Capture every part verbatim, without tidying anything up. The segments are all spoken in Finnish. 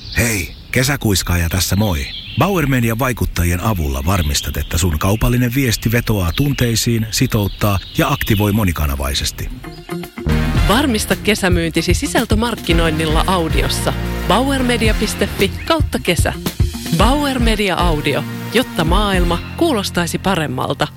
Hei, kesäkuiskaaja tässä moi. Bauer Median vaikuttajien avulla varmistat, että sun kaupallinen viesti vetoaa tunteisiin, sitouttaa ja aktivoi monikanavaisesti. Varmista kesämyyntisi sisältömarkkinoinnilla audiossa. bauermedia piste fi kautta kesä. Bauer Media Audio, jotta maailma kuulostaisi paremmalta.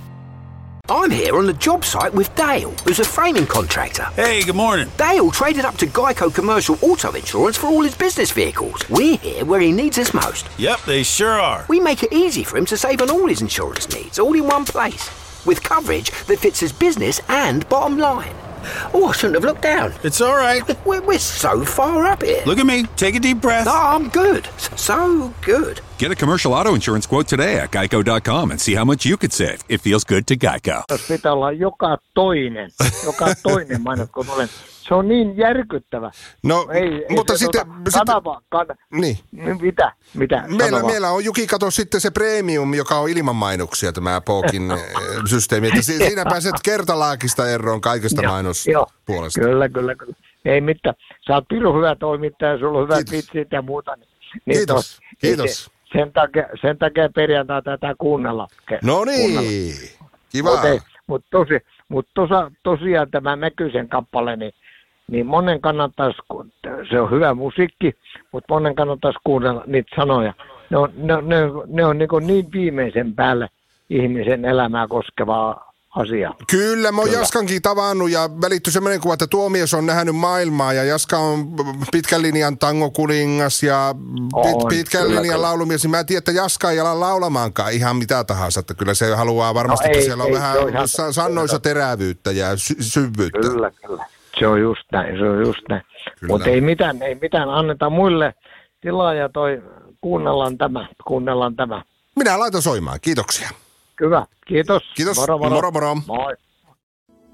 I'm here on the job site with Dale, who's a framing contractor. Hey, good morning. Dale traded up to Geico Commercial Auto Insurance for all his business vehicles. We're here where he needs us most. Yep, they sure are. We make it easy for him to save on all his insurance needs, all in one place, with coverage that fits his business and bottom line. Oh, I shouldn't have looked down. It's all right. We're, we're so far up here. Look at me. Take a deep breath. No, I'm good. So good. Get a commercial auto insurance quote today at geico dot com and see how much you could save. It feels good to Geico. Pitää olla joka toinen, joka toinen mainos, kun olen. Se on niin järkyttävä. No, ei, mutta ei sitten... Tuota, kanava, kan... Niin. Mitä? Mitä? Meillä, meillä on Juki, kato sitten se premium, joka on ilman mainoksia, tämä Pookin systeemi. Että siinä pääset kertalaakista eroon kaikesta mainospuolesta. Kyllä, kyllä, kyllä. Ei mitään. Sä oot pirun hyvä toimittaja, sulla on hyvät vitsit ja muuta. Niin Kiitos, tos, kiitos. Se, sen, takia, sen takia perjantai tätä kuunnella. No niin, kiva. Mutta mut tosi, mut tosa, tosiaan tämä Mäkysen kappale, niin niin monen kannattaisi, se on hyvä musiikki, mutta monen kannattaisi kuunnella niitä sanoja. Ne on, ne, ne, ne on niin, niin viimeisen päälle ihmisen elämää koskevaa asiaa. Kyllä, mä oon Jaskankin tavannut ja välittyi semmoinen kuva, että tuo mies on nähnyt maailmaa ja Jaska on pitkän linjan tangokuningas ja pit, on, pitkän linjan kyllä. laulumies. Mä en tiedä, että Jaska ei ala laulamaankaan ihan mitä tahansa, että kyllä se haluaa varmasti, no, ei, että siellä ei, on vähän ihan, sannoissa terävyyttä ja sy- syvyyttä. Kyllä, kyllä. Se on just näin, se on just näin. Mutta ei mitään, ei mitään, anneta muille tilaa ja toi, kuunnellaan tämä, kuunnellaan tämä. Minä laitan soimaan, kiitoksia. Hyvä, kiitos. Kiitos, moro moro. moro, moro. Moi.